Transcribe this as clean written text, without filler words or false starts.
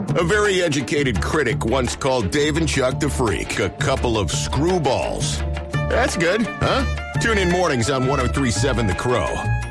A very educated critic once called Dave and Chuck the Freak a couple of screwballs. That's good, huh? Tune in mornings on 103.7 The Crow.